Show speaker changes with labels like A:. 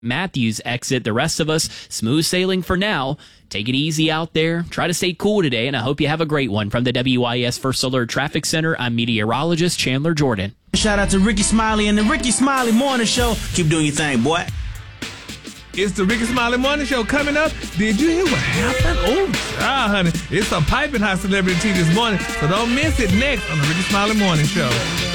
A: Matthews exit. The rest of us, smooth sailing for now. Take it easy out there. Try to stay cool today, and I hope you have a great one. From the WIS First Alert Traffic Center, I'm meteorologist Chandler Jordan.
B: Shout out to Ricky Smiley and the Ricky Smiley Morning Show. Keep doing your thing, boy.
C: It's the Ricky Smiley Morning Show coming up. Did you hear what happened? Oh, honey. It's a piping hot celebrity tea this morning, so don't miss it next on the Ricky Smiley Morning Show.